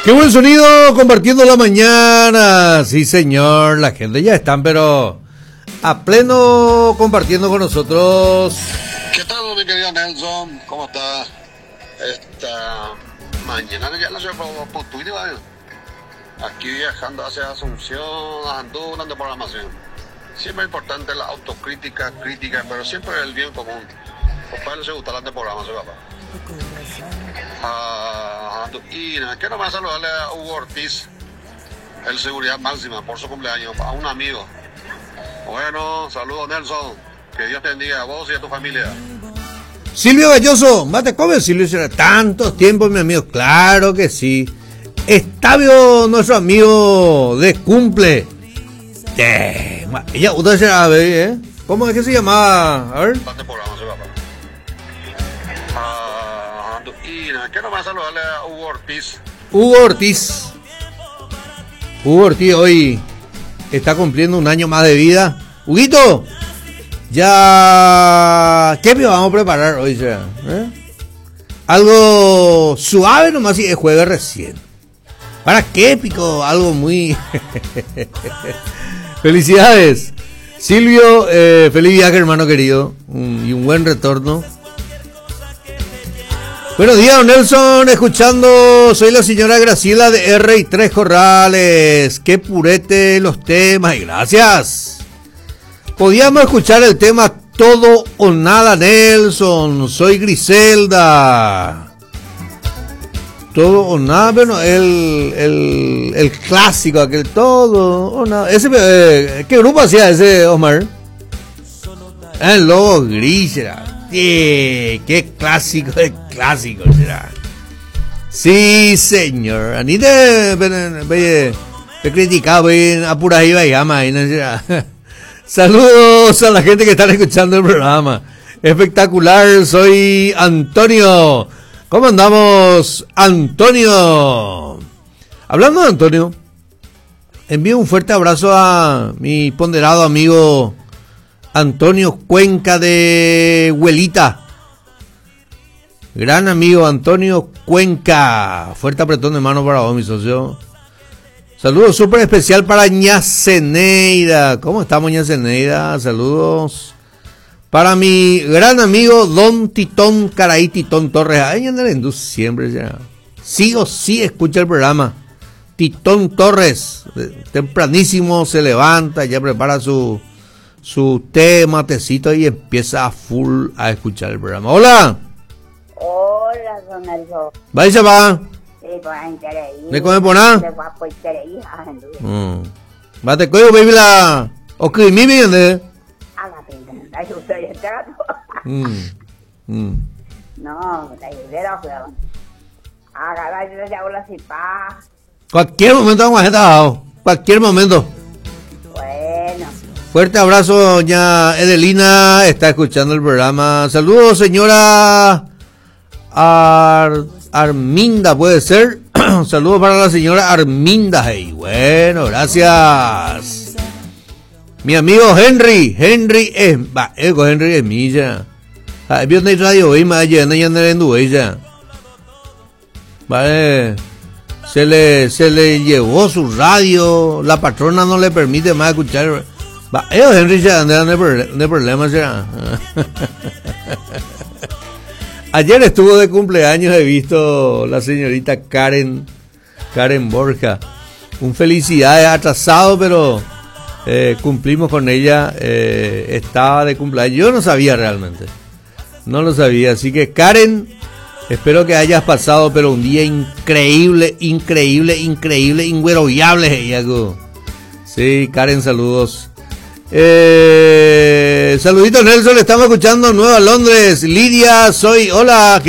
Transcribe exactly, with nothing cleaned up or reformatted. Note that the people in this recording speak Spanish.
Qué buen sonido compartiendo la mañana. Sí, señor, la gente ya están, pero a pleno compartiendo con nosotros. ¿Qué tal, mi querido Nelson? ¿Cómo estás? Esta mañana ya la ciudad por Twitter, ¿vale? Aquí viajando hacia Asunción, ando durante programación. Siempre es importante la autocrítica, crítica, pero siempre el bien común. Por eso se gusta la programación, papá. Ah, y quiero más saludarle a Hugo Ortiz, el seguridad máxima, por su cumpleaños, a un amigo. Bueno, saludos, Nelson. Que Dios te bendiga a vos y a tu familia. Silvio Galloso, mate come, Silvio, tantos tiempos, mi amigo. Claro que sí. Estavio, nuestro amigo de cumple. Eh, ella, usted se la ve, ¿eh? ¿Cómo es que se llamaba? A ver. Ah, y quiero más saludarle a Hugo Ortiz. Hugo Ortiz. Hugo Ortiz hoy está cumpliendo un año más de vida. Huguito, ya... ¿Qué me vamos a preparar hoy? ¿Eh? Algo suave nomás si es jueves recién. ¿Para qué épico? Algo muy... Felicidades. Silvio, eh, feliz viaje, hermano querido. Un, y un buen retorno. Buenos días, don Nelson. Escuchando, soy la señora Graciela de R y tres Corrales. Qué purete los temas. Y gracias. Podíamos escuchar el tema Todo o Nada, Nelson. Soy Griselda. Todo o nada, bueno, el, el, el clásico, aquel todo o nada. Ese, eh, ¿qué grupo hacía ese, Omar? El Lobo Gris, será. Sí, qué clásico de clásico, será. Sí, señor. Anita, te criticaba, apura ahí, vaya, será. Saludos a la gente que está escuchando el programa. Espectacular, soy Antonio. ¿Cómo andamos, Antonio? Hablando de Antonio, envío un fuerte abrazo a mi ponderado amigo Antonio Cuenca de Huelita. Gran amigo Antonio Cuenca. Fuerte apretón de mano para vos, mi socio. Saludos súper especial para Ñaceneida. ¿Cómo estamos, Ñaceneida? Saludos. Para mi gran amigo Don Titón Caraí Titón Torres. Ay, en siempre ya. Sí o sí escucha el programa. Titón Torres, tempranísimo se levanta, ya prepara su, su té, matecito y empieza a full a escuchar el programa. Hola. Hola, don Nelson. ¿Vaya va? Sí, pues increíble. ¿Le come por nada? De guapo increíble. Mm. ¿Bate coyo, baby, la... ¿O que mi viene? Mm. Mm. No, la idea fue agarrar ya una cipa. Cualquier momento vamos a estar cualquier momento. Bueno. Fuerte abrazo, doña Edelina, está escuchando el programa. Saludos, señora Ar... Arminda, puede ser. Saludos para la señora Arminda. Hey, bueno, gracias. Mi amigo Henry, Henry es, va, ego Henry es milla. Ah, vio en radio hoy más allá, no ya no en ella. Vale, se le, se le llevó su radio, la patrona no le permite más escuchar. Va, ego Henry ya anda de problemas ya. Ayer estuvo de cumpleaños, he visto la señorita Karen, Karen Borja. Un felicidades atrasado, pero Eh, cumplimos con ella, eh, estaba de cumpleaños. Yo no sabía realmente, no lo sabía. Así que Karen, espero que hayas pasado pero un día increíble, increíble, increíble, ingüeroviable. Sí, Karen, saludos. Eh, saludito Nelson, le estamos escuchando Nueva Londres. Lidia, soy, hola.